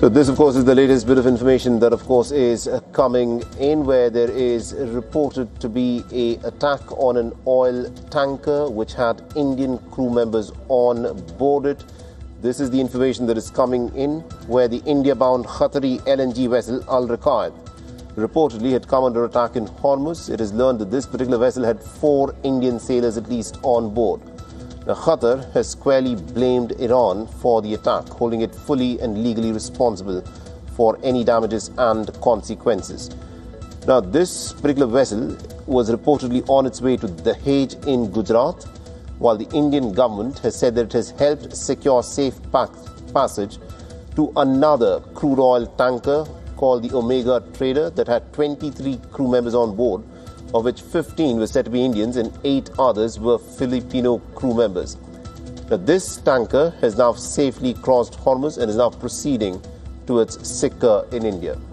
So this, of course, is the latest bit of information that, of course, is coming in, where there is reported to be an attack on an oil tanker which had Indian crew members on board it. This is the information that is coming in, where the India-bound Qatari LNG vessel Al Raqaib reportedly had come under attack in Hormuz. It is learned that this particular vessel had 4 Indian sailors at least on board. Now, Qatar has squarely blamed Iran for the attack, holding it fully and legally responsible for any damages and consequences. Now, this particular vessel was reportedly on its way to Dahej in Gujarat, while the Indian government has said that it has helped secure safe passage to another crude oil tanker called the Omega Trader that had 23 crew members on board, of which 15 were said to be Indians and 8 others were Filipino crew members. Now, this tanker has now safely crossed Hormuz and is now proceeding towards Sikka in India.